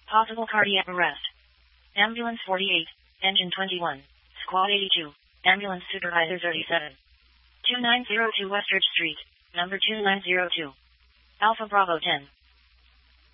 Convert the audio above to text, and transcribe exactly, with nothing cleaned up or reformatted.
Possible cardiac arrest. Ambulance forty-eight, engine twenty-one, squad eighty-two, ambulance supervisor thirty-seven. two nine zero two Westridge Street, number two nine zero two. Alpha Bravo ten.